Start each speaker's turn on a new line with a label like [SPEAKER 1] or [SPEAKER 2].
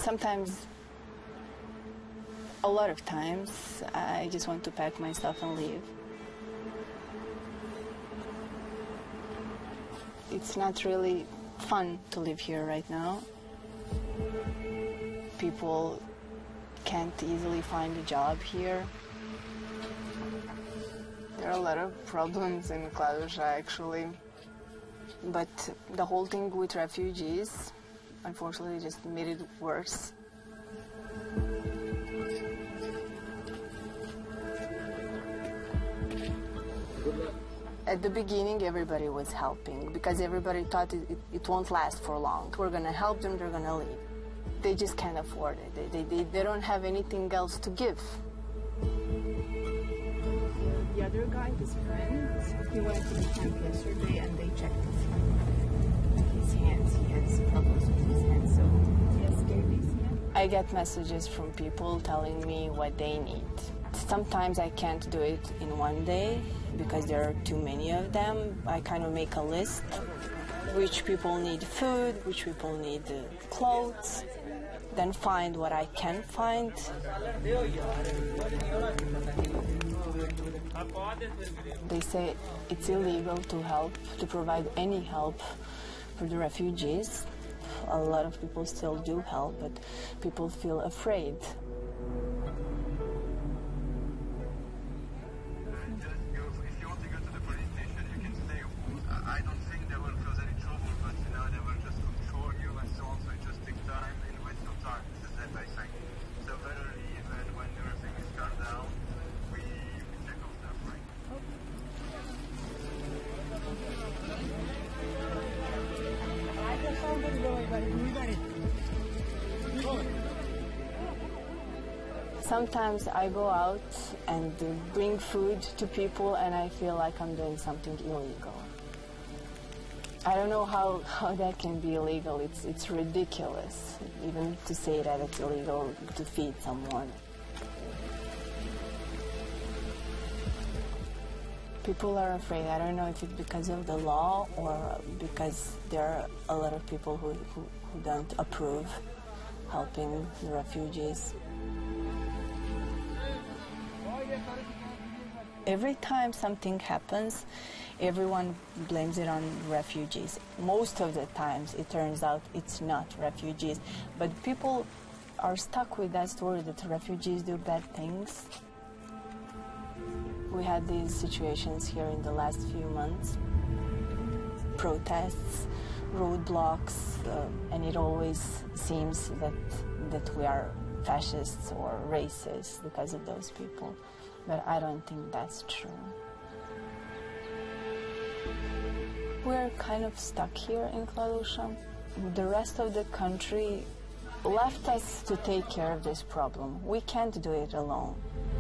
[SPEAKER 1] Sometimes, a lot of times, I just want to pack my stuff and leave. It's not really fun to live here right now. People can't easily find a job here. There are a lot of problems in Kladuša, actually. But the whole thing with refugees, unfortunately, just made it worse. At the beginning, everybody was helping because everybody thought it won't last for long. We're going to help them, they're going to leave. They just can't afford it. They don't have anything else to give. The other guy, his friend, he went to the camp yesterday and they checked his hands. He has problems with his hands, so he has scabies. I get messages from people telling me what they need. Sometimes I can't do it in one day because there are too many of them. I kind of make a list. Which people need food, which people need clothes, then find what I can find. They say it's illegal to help, to provide any help for the refugees. A lot of people still do help, but people feel afraid. Sometimes I go out and bring food to people and I feel like I'm doing something illegal. I don't know how that can be illegal. It's ridiculous, even to say that it's illegal to feed someone. People are afraid. I don't know if it's because of the law or because there are a lot of people who don't approve helping the refugees. Every time something happens, everyone blames it on refugees. Most of the times it turns out it's not refugees, but people are stuck with that story that refugees do bad things. We had these situations here in the last few months, protests, roadblocks, and it always seems that we are fascists or racist because of those people. But I don't think that's true. We're kind of stuck here in Kladuša. The rest of the country left us to take care of this problem. We can't do it alone.